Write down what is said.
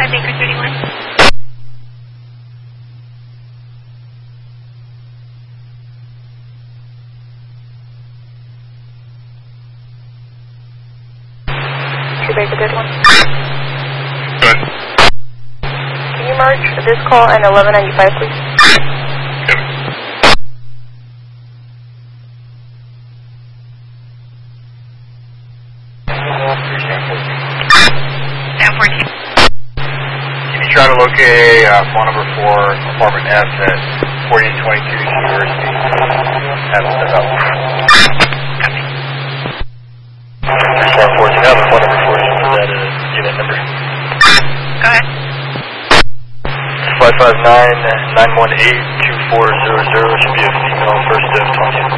5 Baker 31. Baker 31. Good. Can you merge this call and 1195, please? Good. Down 14. Can you try to locate phone number 4, apartment F at 4822 University? Have it set up. Star 14, I have a phone number for you for that unit number. Go ahead. 559-918-2400 should be a female, first of 20.